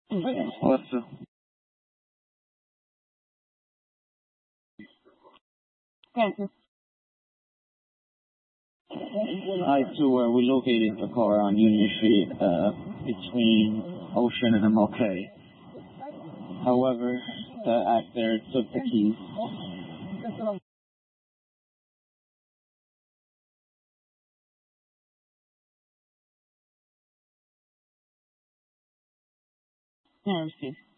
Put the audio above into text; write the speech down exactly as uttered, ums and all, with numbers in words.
What's the... I too, where we located the car on Union Street, uh, between Ocean and M L K. However, the actor took the keys. Yeah,